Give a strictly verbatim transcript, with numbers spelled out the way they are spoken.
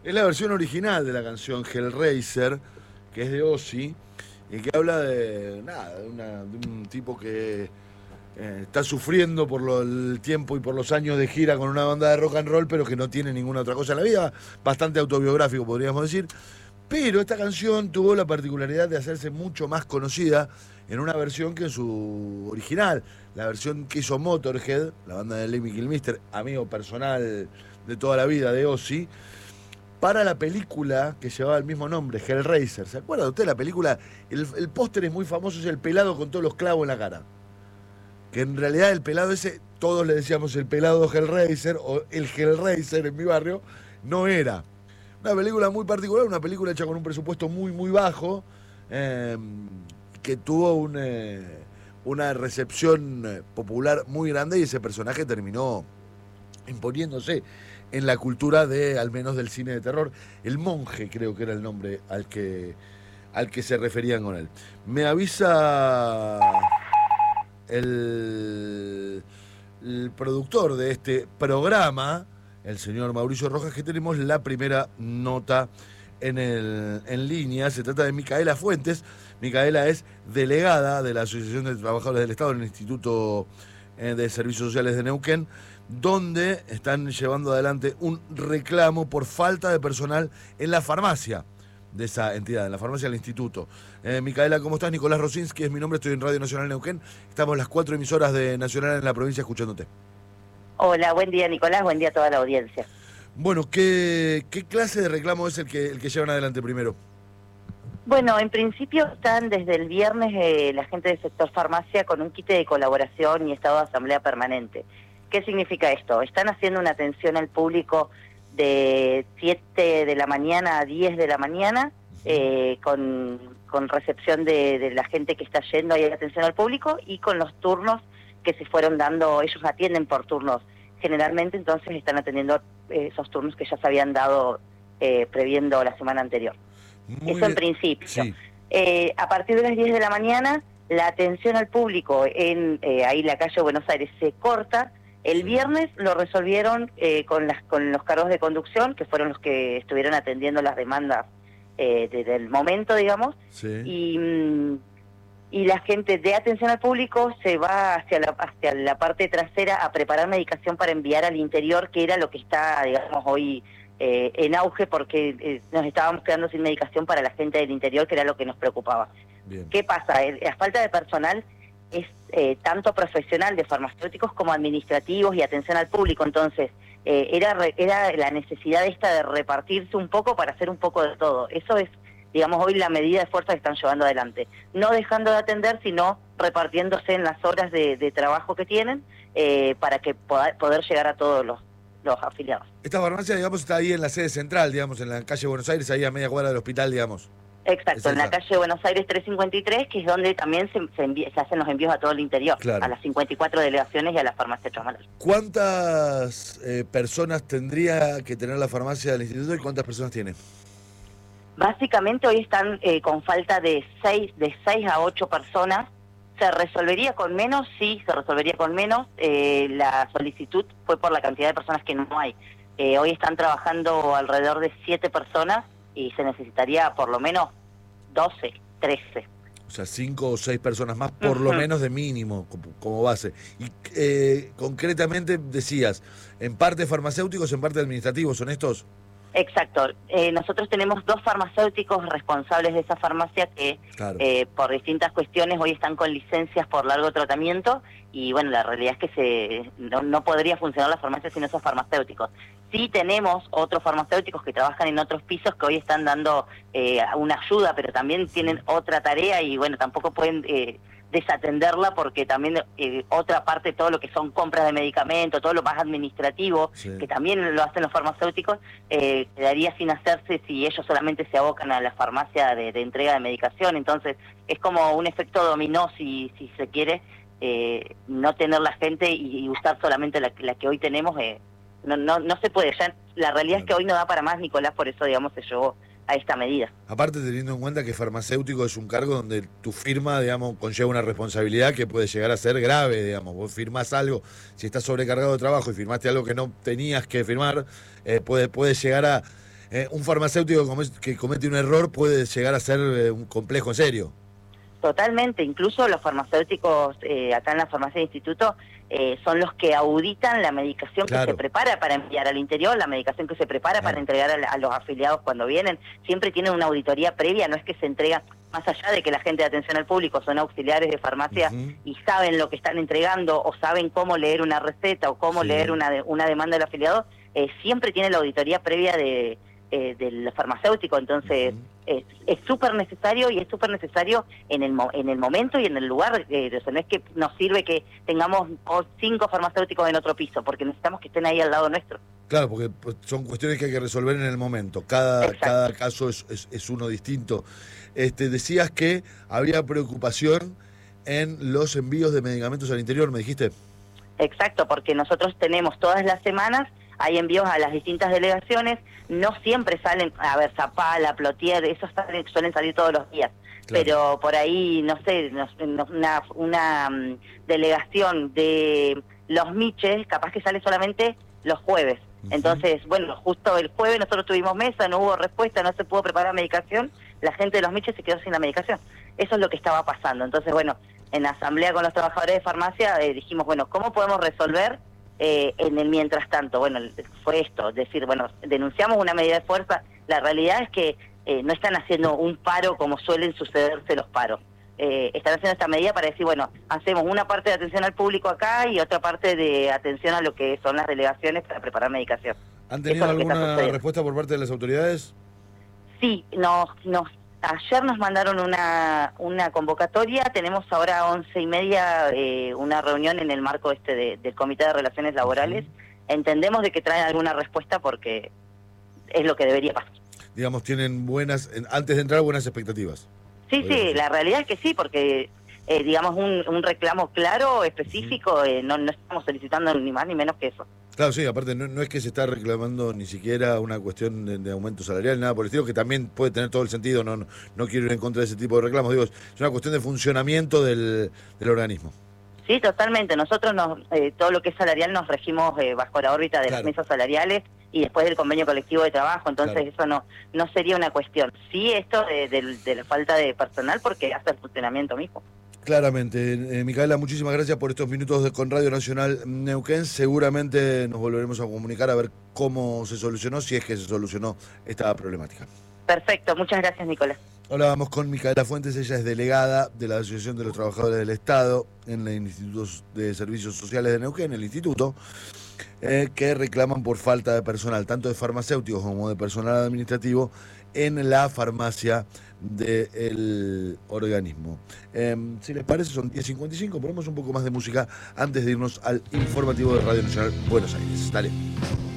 Es la versión original de la canción Hellraiser, que es de Ozzy, y que habla de, nada, de, una- de un tipo que eh, está sufriendo por lo- el tiempo y por los años de gira con una banda de rock and roll, pero que no tiene ninguna otra cosa en la vida. Bastante autobiográfico, podríamos decir. Pero esta canción tuvo la particularidad de hacerse mucho más conocida en una versión que en su original. La versión que hizo Motorhead, la banda de Lemmy Kilmister, amigo personal de toda la vida de Ozzy, para la película que llevaba el mismo nombre, Hellraiser. ¿Se acuerda usted de la película? El, el póster es muy famoso, es el pelado con todos los clavos en la cara. Que en realidad el pelado ese, todos le decíamos el pelado Hellraiser o el Hellraiser en mi barrio, no era. Una película muy particular, una película hecha con un presupuesto muy, muy bajo, eh, que tuvo un, eh, una recepción eh, popular muy grande y ese personaje terminó imponiéndose en la cultura de, al menos del cine de terror. El monje creo que era el nombre al que, al que se referían con él. Me avisa el, el productor de este programa, el señor Mauricio Rojas, que tenemos la primera nota en, el, en línea. Se trata de Micaela Fuentes. Micaela es delegada de la Asociación de Trabajadores del Estado en el Instituto eh, de Servicios Sociales de Neuquén, donde están llevando adelante un reclamo por falta de personal en la farmacia de esa entidad, en la farmacia del instituto. Eh, Micaela, ¿cómo estás? Nicolás Rosinski es mi nombre, estoy en Radio Nacional Neuquén. Estamos las cuatro emisoras de Nacional en la provincia escuchándote. Hola, buen día Nicolás, buen día a toda la audiencia. Bueno, ¿qué, qué clase de reclamo es el que, el que llevan adelante primero? Bueno, en principio están desde el viernes eh, la gente del sector farmacia con un kit de colaboración y estado de asamblea permanente. ¿Qué significa esto? Están haciendo una atención al público de siete de la mañana a diez de la mañana, eh, con, con recepción de, de la gente que está yendo ahí a la atención al público y con los turnos que se fueron dando, ellos atienden por turnos generalmente, entonces están atendiendo eh, esos turnos que ya se habían dado eh, previendo la semana anterior. Muy Eso bien. en principio. Sí. Eh, a partir de las diez de la mañana, la atención al público en eh, ahí la calle Buenos Aires se corta. El Sí. viernes lo resolvieron eh, con, las, con los cargos de conducción, que fueron los que estuvieron atendiendo las demandas eh, desde el momento, digamos. Sí. Y, mm, y la gente de atención al público se va hacia la, hacia la parte trasera a preparar medicación para enviar al interior, que era lo que está, digamos, hoy eh, en auge, porque eh, nos estábamos quedando sin medicación para la gente del interior, que era lo que nos preocupaba. Bien. ¿Qué pasa? Eh, La falta de personal es eh, tanto profesional de farmacéuticos como administrativos y atención al público, entonces eh, era, re, era la necesidad esta de repartirse un poco para hacer un poco de todo. Eso es, digamos, hoy la medida de fuerza que están llevando adelante. No dejando de atender, sino repartiéndose en las horas de, de trabajo que tienen eh, para que poda, poder llegar a todos los, los afiliados. Esta farmacia, digamos, está ahí en la sede central, digamos, en la calle Buenos Aires, ahí a media cuadra del hospital, digamos. Exacto, en la calle Buenos Aires trescientos cincuenta y tres, que es donde también se, se, envi- se hacen los envíos a todo el interior, Claro. a las cincuenta y cuatro delegaciones y a la farmacia Chamalal. ¿Cuántas eh, personas tendría que tener la farmacia del instituto y cuántas personas tiene? Básicamente hoy están eh, con falta de seis, de seis a ocho personas. ¿Se resolvería con menos? Sí, se resolvería con menos. Eh, la solicitud fue por la cantidad de personas que no hay. Eh, hoy están trabajando alrededor de siete personas y se necesitaría por lo menos doce, trece. O sea, cinco o seis personas más, por lo Ujú. menos de mínimo, como, como base. Y eh, concretamente decías, en parte farmacéuticos, en parte administrativos, ¿son estos? Exacto. Eh, nosotros tenemos dos farmacéuticos responsables de esa farmacia que Claro. eh, por distintas cuestiones hoy están con licencias por largo tratamiento y bueno, la realidad es que se no, no podría funcionar la farmacia sin esos farmacéuticos. Sí tenemos otros farmacéuticos que trabajan en otros pisos que hoy están dando eh, una ayuda, pero también tienen otra tarea y bueno, tampoco pueden eh, desatenderla porque también eh, otra parte, todo lo que son compras de medicamentos, todo lo más administrativo, Sí. que también lo hacen los farmacéuticos, eh, quedaría sin hacerse si ellos solamente se abocan a la farmacia de, de entrega de medicación. Entonces es como un efecto dominó, si, si se quiere, eh, no tener la gente y, y usar solamente la, la que hoy tenemos, eh, no, no, no se puede. Ya la realidad es que hoy no da para más, Nicolás, por eso, digamos, se llevó a esta medida. Aparte, teniendo en cuenta que farmacéutico es un cargo donde tu firma, digamos, conlleva una responsabilidad que puede llegar a ser grave, digamos. Vos firmás algo, si estás sobrecargado de trabajo y firmaste algo que no tenías que firmar, eh, puede, puede llegar a eh, un farmacéutico que comete un error puede llegar a ser eh, un complejo en serio. Totalmente, incluso los farmacéuticos eh, acá en la farmacia de instituto eh, son los que auditan la medicación claro. que se prepara para enviar al interior, la medicación que se prepara claro. para entregar a, a los afiliados cuando vienen. Siempre tienen una auditoría previa, no es que se entrega, más allá de que la gente de atención al público son auxiliares de farmacia uh-huh. y saben lo que están entregando o saben cómo leer una receta o cómo sí. leer una, de, una demanda del afiliado, eh, siempre tiene la auditoría previa de... Eh, del farmacéutico, entonces uh-huh. es súper necesario y es súper necesario en el mo en el momento y en el lugar, eh, o sea, no es que nos sirve que tengamos cinco farmacéuticos en otro piso, porque necesitamos que estén ahí al lado nuestro. Claro, porque son cuestiones que hay que resolver en el momento, cada, cada caso es, es, es uno distinto. Este, decías que había preocupación en los envíos de medicamentos al interior, ¿me dijiste? Exacto, porque nosotros tenemos todas las semanas, hay envíos a las distintas delegaciones, no siempre salen, a ver, Zapala, Plotier, esos salen, suelen salir todos los días, claro. pero por ahí, no sé, una, una um, delegación de los Miches, capaz que sale solamente los jueves. Uh-huh. Entonces, bueno, justo el jueves nosotros tuvimos mesa, no hubo respuesta, no se pudo preparar medicación, la gente de los Miches se quedó sin la medicación. Eso es lo que estaba pasando. Entonces, bueno, en la asamblea con los trabajadores de farmacia eh, dijimos, bueno, ¿cómo podemos resolver eh, en el mientras tanto? Bueno, fue esto, es decir, bueno, denunciamos una medida de fuerza. La realidad es que eh, no están haciendo un paro como suelen sucederse los paros. Eh, están haciendo esta medida para decir, bueno, hacemos una parte de atención al público acá y otra parte de atención a lo que son las delegaciones para preparar medicación. ¿Han tenido alguna respuesta por parte de las autoridades? Sí, nos, nos ayer nos mandaron una una convocatoria, tenemos ahora a once y media eh, una reunión en el marco este de, del Comité de Relaciones Laborales. Uh-huh. Entendemos de que traen alguna respuesta porque es lo que debería pasar. Digamos, tienen buenas, antes de entrar, buenas expectativas. Sí, sí, la realidad es que sí, porque eh, digamos un, un reclamo claro, específico, uh-huh. eh, no, no estamos solicitando ni más ni menos que eso. Claro, sí, aparte no, no es que se está reclamando ni siquiera una cuestión de, de aumento salarial, nada por el estilo, que también puede tener todo el sentido, no, no, no quiero ir en contra de ese tipo de reclamos, digo, es una cuestión de funcionamiento del, del organismo. Sí, totalmente, nosotros nos, eh, todo lo que es salarial nos regimos eh, bajo la órbita de claro. las mesas salariales y después del convenio colectivo de trabajo, entonces claro. eso no no sería una cuestión. Sí, esto de, de, de la falta de personal porque hace el funcionamiento mismo. Claramente. Eh, Micaela, muchísimas gracias por estos minutos de, con Radio Nacional Neuquén. Seguramente nos volveremos a comunicar a ver cómo se solucionó, si es que se solucionó esta problemática. Perfecto, muchas gracias, Nicolás. Hablábamos con Micaela Fuentes, ella es delegada de la Asociación de los Trabajadores del Estado en el Instituto de Servicios Sociales de Neuquén, el Instituto, eh, que reclaman por falta de personal, tanto de farmacéuticos como de personal administrativo, en la farmacia del organismo. Eh, si les parece, son diez cincuenta y cinco, ponemos un poco más de música antes de irnos al informativo de Radio Nacional Buenos Aires. Dale.